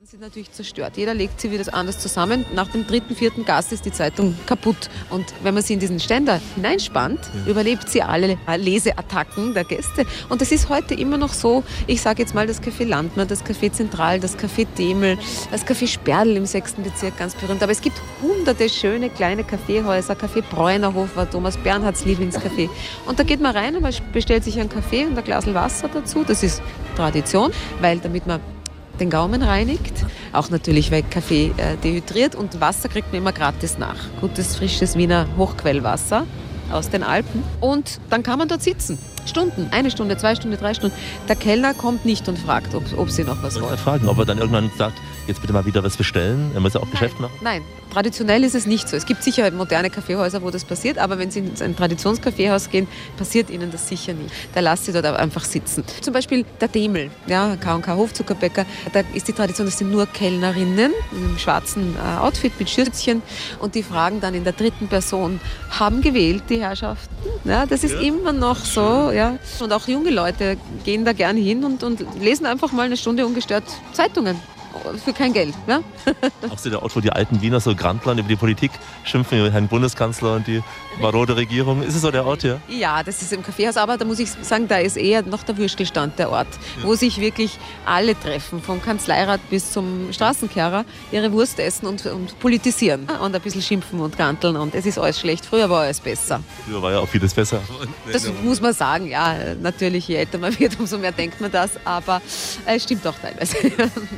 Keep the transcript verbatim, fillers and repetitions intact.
sind natürlich zerstört. Jeder legt sie wieder anders zusammen. Nach dem dritten, vierten Gast ist die Zeitung kaputt. Und wenn man sie in diesen Ständer hineinspannt, ja. überlebt sie alle Leseattacken der Gäste. Und das ist heute immer noch so. Ich sage jetzt mal das Café Landmann, das Café Zentral, das Café Demel, das Café Sperl im sechsten Bezirk, ganz berühmt. Aber es gibt hunderte schöne kleine Kaffeehäuser. Café Bräunerhof war Thomas Bernhards Lieblingscafé. Und da geht man rein und man bestellt sich einen Kaffee und ein Glas Wasser dazu. Das ist Tradition, weil damit man den Gaumen reinigt. Auch natürlich, weil Kaffee äh, dehydriert und Wasser kriegt man immer gratis nach. Gutes, frisches Wiener Hochquellwasser aus den Alpen. Und dann kann man dort sitzen. Stunden, eine Stunde, zwei Stunden, drei Stunden. Der Kellner kommt nicht und fragt, ob, ob sie noch was wollen. Ich fragen, ob er dann irgendwann sagt, jetzt bitte mal wieder was bestellen. Er muss ja auch Nein. Geschäft machen. Nein, traditionell ist es nicht so. Es gibt sicher moderne Kaffeehäuser, wo das passiert, aber wenn Sie in ein Traditionskaffeehaus gehen, passiert Ihnen das sicher nicht. Da lassen Sie dort einfach sitzen. Zum Beispiel der Demel, ja, K und K Hofzuckerbäcker. Da ist die Tradition, das sind nur Kellnerinnen im schwarzen äh, Outfit mit Schürzchen und die fragen dann in der dritten Person, haben gewählt die Herrschaften? Ja, das ist ja. immer noch so. Ja. Und auch junge Leute gehen da gern hin und, und lesen einfach mal eine Stunde ungestört Zeitungen. Für kein Geld. Ja? Auch so der Ort, wo die alten Wiener so grantlern über die Politik, schimpfen über Herrn Bundeskanzler und die marode Regierung. Ist es so der Ort hier? Ja, das ist im Kaffeehaus, aber da muss ich sagen, da ist eher noch der Würstelstand der Ort, ja. wo sich wirklich alle treffen, vom Kanzleirat bis zum Straßenkehrer, ihre Wurst essen und, und politisieren und ein bisschen schimpfen und granteln und es ist alles schlecht. Früher war alles besser. Früher war ja auch vieles besser. Das muss man sagen, ja, natürlich, je älter man wird, umso mehr denkt man das, aber es stimmt auch teilweise.